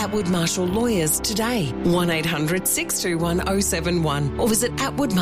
Atwood Marshall Lawyers today. 1800 621 071 or visit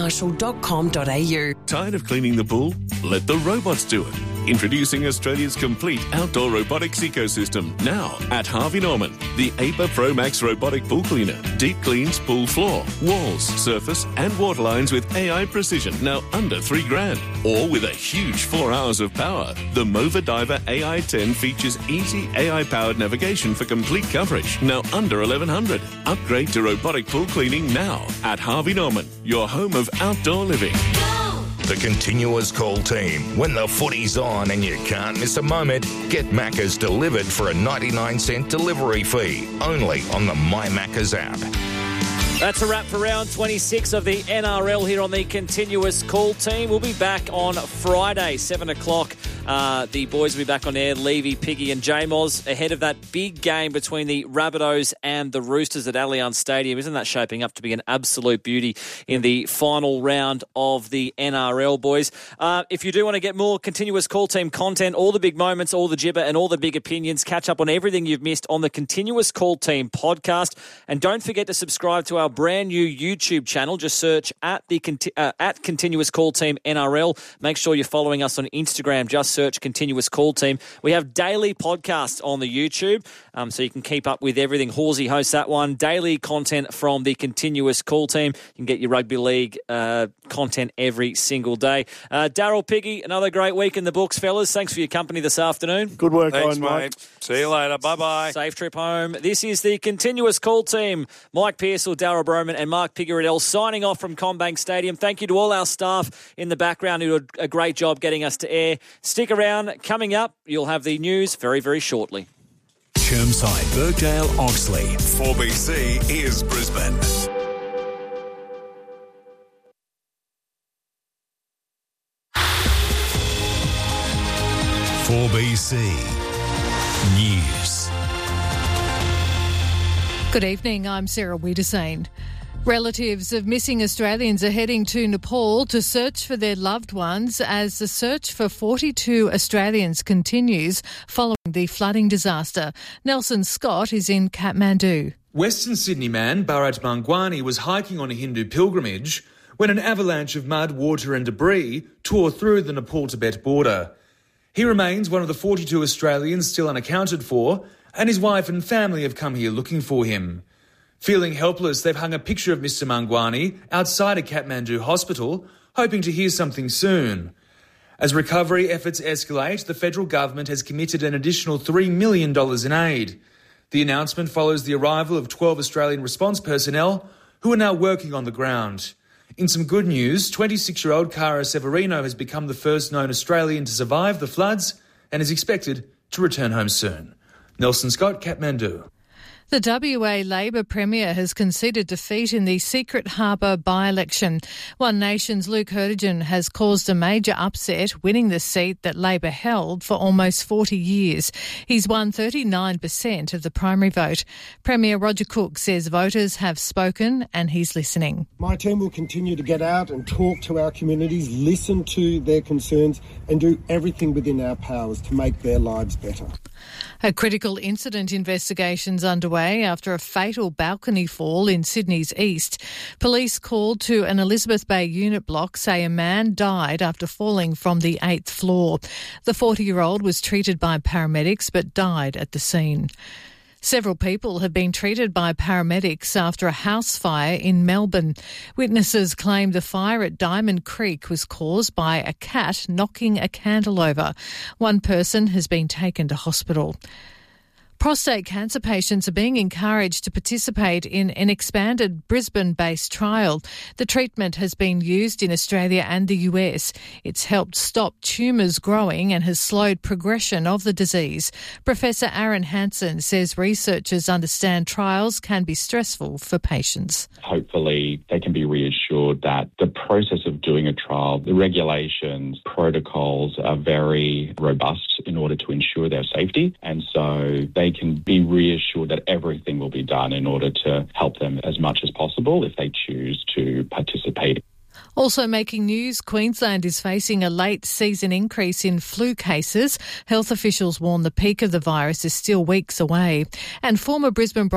atwoodmarshall.com.au. Tired of cleaning the pool? Let the robots do it. Introducing Australia's complete outdoor robotics ecosystem now at Harvey Norman. The APA Pro Max robotic pool cleaner. Deep cleans pool floor, walls, surface and water lines with AI precision. Now under $3,000. Or with a huge 4 hours of power. The Mova Diver AI10 features easy AI-powered navigation for complete coverage. Now under $1,100. Upgrade to robotic pool cleaning now at Harvey Norman, your home of outdoor living. The Continuous Call team. When the footy's on and you can't miss a moment, get Macca's delivered for a 99-cent delivery fee. Only on the My Macca's app. That's a wrap for round 26 of the NRL here on the Continuous Call team. We'll be back on Friday, 7 o'clock. The boys will be back on air, Levy, Piggy and J-Moz, ahead of that big game between the Rabbitohs and the Roosters at Allianz Stadium. Isn't that shaping up to be an absolute beauty in the final round of the NRL, boys? If you do want to get more Continuous Call team content, all the big moments, all the gibber and all the big opinions, catch up on everything you've missed on the Continuous Call team podcast. And don't forget to subscribe to our brand new YouTube channel. Just search at Continuous Call Team NRL. Make sure you're following us on Instagram. Just search Continuous Call Team. We have daily podcasts on the YouTube, so you can keep up with everything. Horsey hosts that one. Daily content from the Continuous Call Team. You can get your rugby league content every single day. Daryl, Piggy, another great week in the books, fellas. Thanks for your company this afternoon. Good work, thanks, mate. Mike. See you later. Bye-bye. Safe trip home. This is the Continuous Call Team. Mike Pearsall, Daryl Broman and Mark Piggeridell signing off from CommBank Stadium. Thank you to all our staff in the background who did a great job getting us to air. Stick around. Coming up, you'll have the news very, very shortly. Chermside, Birkdale, Oxley. 4BC is Brisbane. 4BC News. Good evening, I'm Sarah Wiedersane. Relatives of missing Australians are heading to Nepal to search for their loved ones as the search for 42 Australians continues following the flooding disaster. Nelson Scott is in Kathmandu. Western Sydney man Bharat Mangwani was hiking on a Hindu pilgrimage when an avalanche of mud, water and debris tore through the Nepal-Tibet border. He remains one of the 42 Australians still unaccounted for, and his wife and family have come here looking for him. Feeling helpless, they've hung a picture of Mr Mangwani outside a Kathmandu hospital, hoping to hear something soon. As recovery efforts escalate, the federal government has committed an additional $3 million in aid. The announcement follows the arrival of 12 Australian response personnel who are now working on the ground. In some good news, 26-year-old Cara Severino has become the first known Australian to survive the floods and is expected to return home soon. Nelson Scott, Kathmandu. The WA Labor Premier has conceded defeat in the Secret Harbour by-election. One Nation's Luke Hertigan has caused a major upset, winning the seat that Labor held for almost 40 years. He's won 39% of the primary vote. Premier Roger Cook says voters have spoken and he's listening. My team will continue to get out and talk to our communities, listen to their concerns and do everything within our powers to make their lives better. A critical incident investigation's underway after a fatal balcony fall in Sydney's east. Police called to an Elizabeth Bay unit block say a man died after falling from the 8th floor. The 40-year-old was treated by paramedics but died at the scene. Several people have been treated by paramedics after a house fire in Melbourne. Witnesses claim the fire at Diamond Creek was caused by a cat knocking a candle over. One person has been taken to hospital. Prostate cancer patients are being encouraged to participate in an expanded Brisbane-based trial. The treatment has been used in Australia and the US. It's helped stop tumours growing and has slowed progression of the disease. Professor Aaron Hansen says researchers understand trials can be stressful for patients. Hopefully they can be reassured that the process of doing a trial, the regulations, protocols are very robust in order to ensure their safety, and so they can be reassured that everything will be done in order to help them as much as possible if they choose to participate. Also making news, Queensland is facing a late season increase in flu cases. Health officials warn the peak of the virus is still weeks away. And former Brisbane